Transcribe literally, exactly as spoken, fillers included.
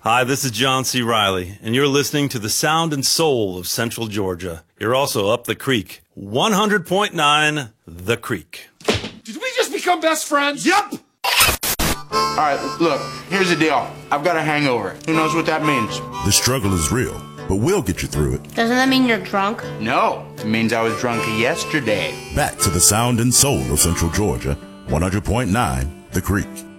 Hi, this is John C. Riley, and you're listening to the sound and soul of Central Georgia. You're also up the creek. one hundred point nine The Creek. Did we just become best friends? Yep! All right, look, here's the deal. I've got a hangover. Who knows what that means? The struggle is real, but we'll get you through it. Doesn't that mean you're drunk? No, it means I was drunk yesterday. Back to the sound and soul of Central Georgia, one hundred point nine The Creek.